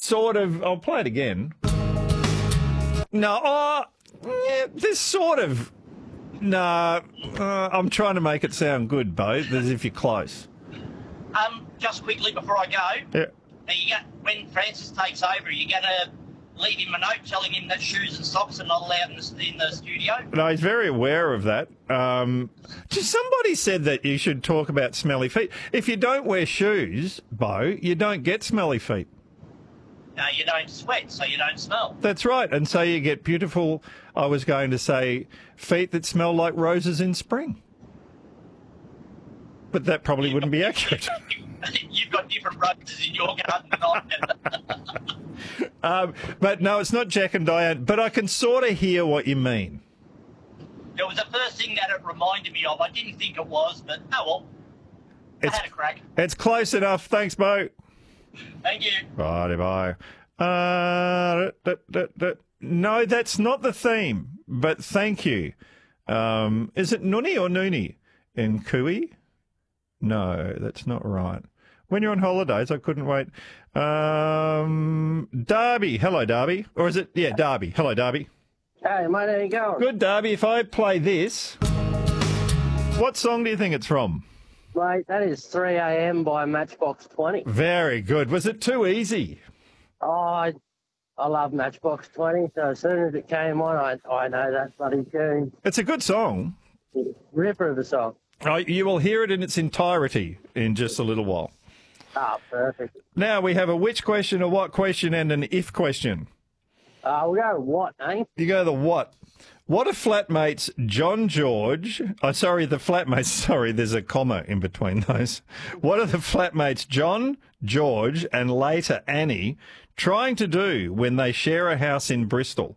sort of... I'll play it again. No, yeah, this sort of... No, I'm trying to make it sound good, Bo, as if you're close. Just quickly before I go, Yeah. when Francis takes over, you're going to leave him a note telling him that shoes and socks are not allowed in the studio? No, he's very aware of that. Just somebody said that you should talk about smelly feet. If you don't wear shoes, Bo, you don't get smelly feet. No, you don't sweat, so you don't smell. That's right. And so you get beautiful, I was going to say, feet that smell like roses in spring. But that probably wouldn't be accurate. You've got different roses in your garden than I have. But no, it's not Jack and Diane. But I can sort of hear what you mean. It was the first thing that it reminded me of. I didn't think it was, but oh well. I had a crack. It's close enough. Thanks, Bo. Thank you. Bye. No, that's not the theme, but thank you. Is it Nuni or Noonie in Kui? No, that's not right. When you're on holidays, I couldn't wait. Darby. Hello, Darby. Or is it? Yeah, Darby. Hello, Darby. Hey, mate, how you going? Good, Darby. If I play this, what song do you think it's from? Mate, that is 3 a.m. by Matchbox 20. Very good. Was it too easy? Oh, I love Matchbox 20, so as soon as it came on, I know that bloody tune. It's a good song. Ripper of a song. You will hear it in its entirety in just a little while. Ah, perfect. Now we have a which question, a what question, and an if question. We'll go with what, eh? You go the what. What are flatmates John George... Oh, sorry, the flatmates... Sorry, there's a comma in between those. What are the flatmates John, George, and later Annie trying to do when they share a house in Bristol?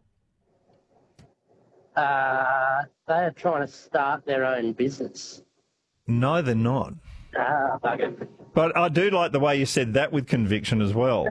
They're trying to start their own business. No, they're not. Okay. But I do like the way you said that with conviction as well.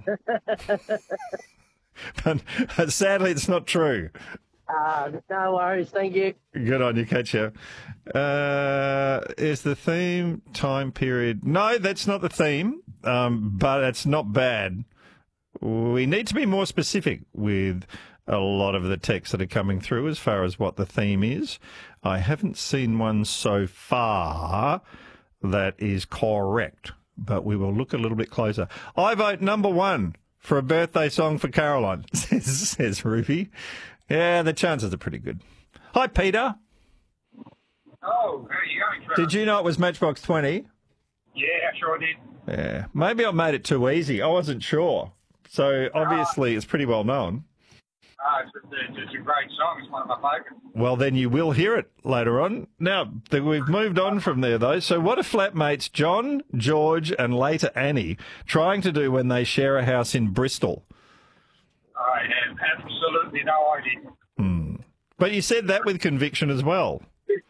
But sadly, it's not true. No worries, thank you. Good on you, Katja. Is the theme time period? No, that's not the theme, but it's not bad. We need to be more specific with a lot of the texts that are coming through as far as what the theme is. I haven't seen one so far that is correct, but we will look a little bit closer. I vote number one for a birthday song for Caroline, says Ruby. Yeah, the chances are pretty good. Hi, Peter. Oh, how are you going, Trevor? Did you know it was Matchbox 20? Yeah, I sure did. Yeah. Maybe I made it too easy. I wasn't sure. So, obviously, it's pretty well known. It's a great song. It's one of my favourites. Well, then you will hear it later on. Now, we've moved on from there, though. So what are flatmates John, George, and later Annie trying to do when they share a house in Bristol? I have absolutely no idea. But you said that with conviction as well.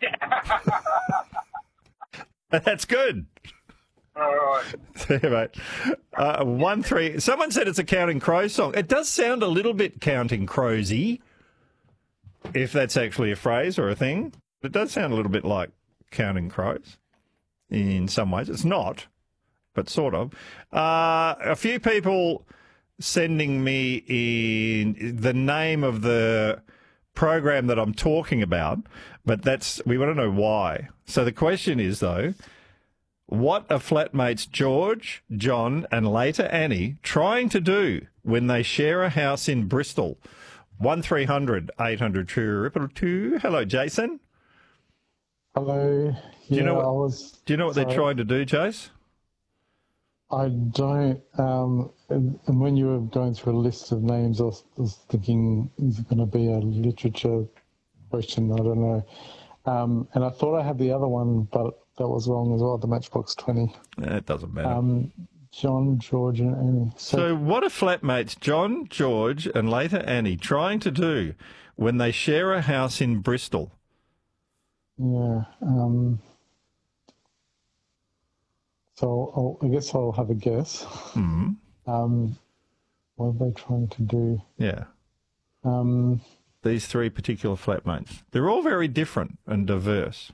That's good. All right. There, mate. 1-3. Someone said it's a Counting Crows song. It does sound a little bit Counting Crowsy, if that's actually a phrase or a thing. It does sound a little bit like Counting Crows in some ways. It's not, but sort of. A few people sending me in the name of the program that I'm talking about, but we want to know why. So the question is, though, what are flatmates George, John, and later Annie trying to do when they share a house in Bristol? 1300 800 2. Hello, Jason. Hello. Do you know what they're trying to do, Jace? I don't. And when you were going through a list of names, I was thinking, is it going to be a literature question? I don't know. And I thought I had the other one, but that was wrong as well, the Matchbox 20. It doesn't matter. John, George, and Annie. So what are flatmates John, George, and later Annie trying to do when they share a house in Bristol? Yeah. So I guess I'll have a guess. What are they trying to do? Yeah. These three particular flatmates. They're all very different and diverse.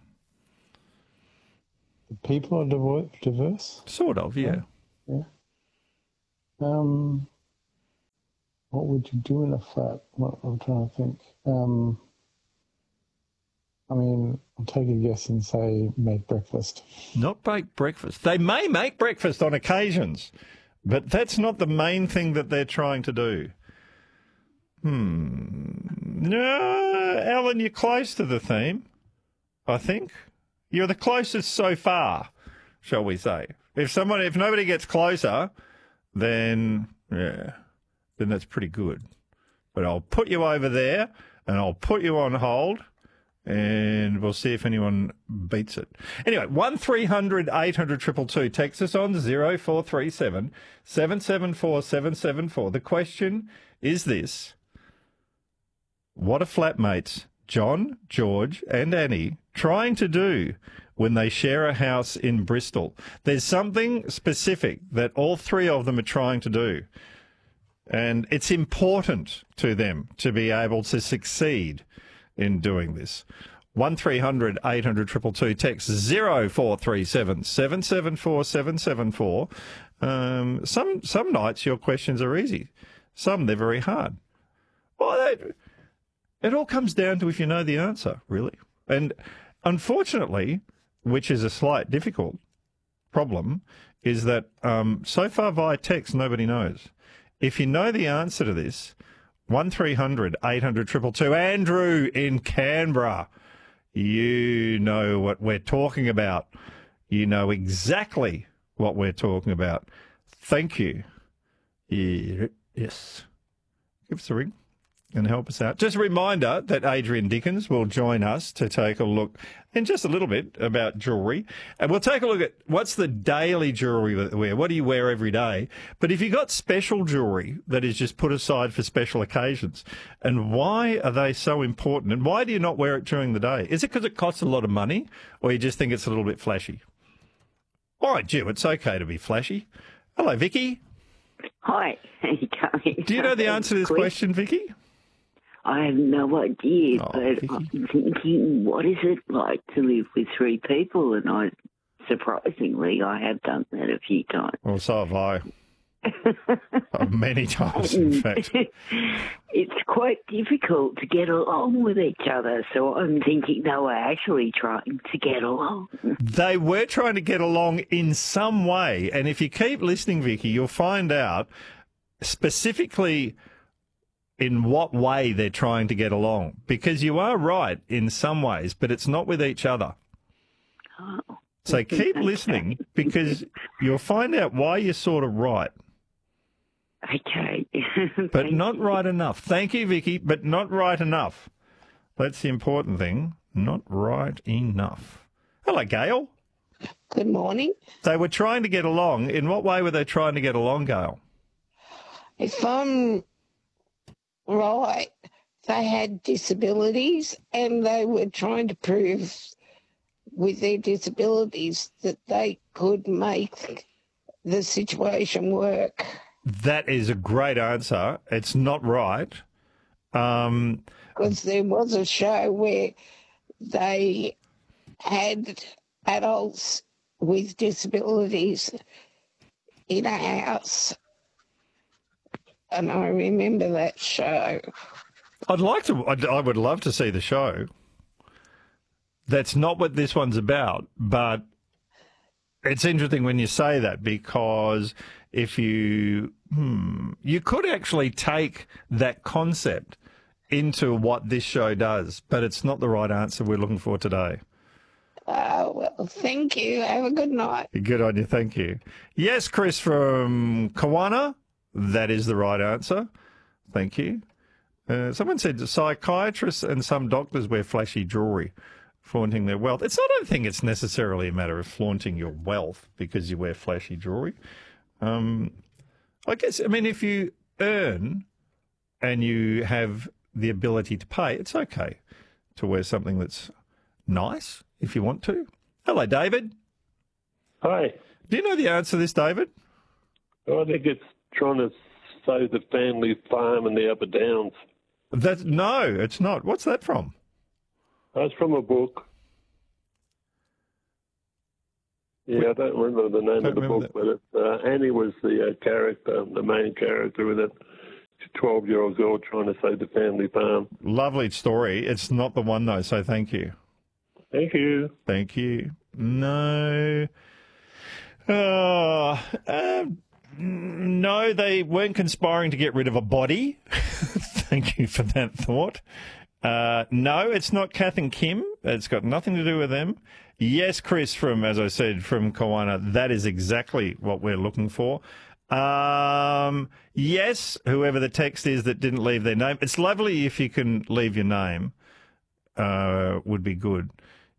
The people are diverse? Sort of, yeah. Yeah. what would you do in a flat? What, I'm trying to think. I mean, I'll take a guess and say make breakfast. Not make breakfast. They may make breakfast on occasions, but that's not the main thing that they're trying to do. No, Alan, you're close to the theme, I think. You're the closest so far, shall we say. If nobody gets closer, then that's pretty good. But I'll put you over there and I'll put you on hold and we'll see if anyone beats it. Anyway, 1300 800 222. Text us on 0437 774 774. The question is this. What are flatmates John, George and Annie trying to do when they share a house in Bristol? There's something specific that all three of them are trying to do. And it's important to them to be able to succeed in doing this. 1300 800 222. Text 0437 774 774. Some nights your questions are easy. Some they're very hard. Well, it all comes down to if you know the answer, really. And unfortunately, which is a slight difficult problem, is that so far via text, nobody knows. If you know the answer to this, 1300 800 222. Andrew in Canberra, you know what we're talking about. You know exactly what we're talking about. Thank you. Yes. Give us a ring and help us out. Just a reminder that Adrian Dickens will join us to take a look in just a little bit about jewellery. And we'll take a look at what's the daily jewellery that we wear. What do you wear every day? But if you've got special jewellery that is just put aside for special occasions, and why are they so important? And why do you not wear it during the day? Is it because it costs a lot of money, or you just think it's a little bit flashy? All right, Jew, it's okay to be flashy. Hello, Vicky. Hi. How you going? Do you know the answer to this question, Vicky? I have no idea, but Vicky. I'm thinking, what is it like to live with three people? And surprisingly, I have done that a few times. Well, so have I. Many times, in fact. It's quite difficult to get along with each other, so I'm thinking they were actually trying to get along. They were trying to get along in some way, and if you keep listening, Vicky, you'll find out specifically in what way they're trying to get along. Because you are right in some ways, but it's not with each other. Oh. So keep listening, because you'll find out why you're sort of right. Okay. But not right enough. Thank you, Vicky, but not right enough. That's the important thing. Not right enough. Hello, Gail. Good morning. They were trying to get along. In what way were they trying to get along, Gail? If I'm right, they had disabilities and they were trying to prove with their disabilities that they could make the situation work. That is a great answer. It's not right. Because there was a show where they had adults with disabilities in a house, and I remember that show. I would love to see the show. That's not what this one's about, but it's interesting when you say that, because if you could actually take that concept into what this show does, but it's not the right answer we're looking for today. Well, thank you. Have a good night. Good on you. Thank you. Yes, Chris from Kawana. That is the right answer. Thank you. Someone said psychiatrists and some doctors wear flashy jewellery, flaunting their wealth. I don't think it's necessarily a matter of flaunting your wealth because you wear flashy jewellery. I guess, if you earn and you have the ability to pay, it's okay to wear something that's nice if you want to. Hello, David. Hi. Do you know the answer to this, David? I think it's trying to save the family farm in the Upper Downs. No, it's not. What's that from? That's from a book. Yeah, I don't remember the name of the book, but Annie was the character, the main character in it. 12-year-old girl trying to save the family farm. Lovely story. It's not the one, though, so thank you. Thank you. Thank you. No. No, they weren't conspiring to get rid of a body. Thank you for that thought. No, it's not Kath and Kim. It's got nothing to do with them. Yes, Chris, as I said, from Kawana, that is exactly what we're looking for. Yes, whoever the text is that didn't leave their name. It's lovely if you can leave your name. Would be good.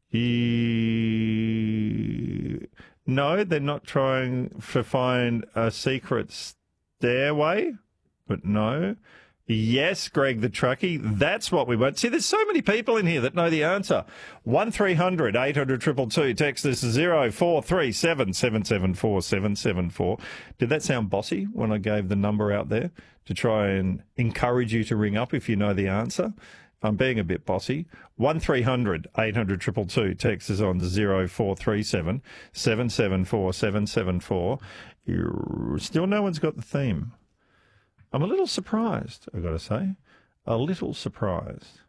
No, they're not trying to find a secret stairway, but no. Yes, Greg the Truckie, that's what we want. See, there's so many people in here that know the answer. 1300 800 222. Text us 0437 774 774. Did that sound bossy when I gave the number out there to try and encourage you to ring up if you know the answer? I'm being a bit bossy. 1300 800 222. Text us on 0437 774 774. Still no one's got the theme. I'm a little surprised, I've got to say. A little surprised.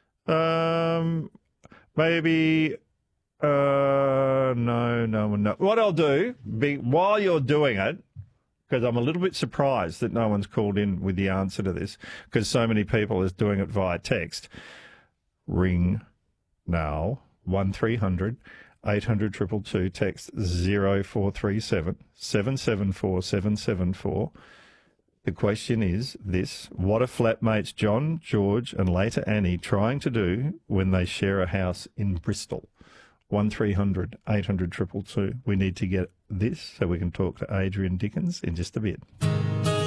Maybe, no. What I'll do, while you're doing it, because I'm a little bit surprised that no one's called in with the answer to this, because so many people is doing it via text. Ring now, 1300 800 222, text 0437 774 774. The question is this: what are flatmates John, George and later Annie trying to do when they share a house in Bristol? 1300 800 222. We need to get this so we can talk to Adrian Dickens in just a bit.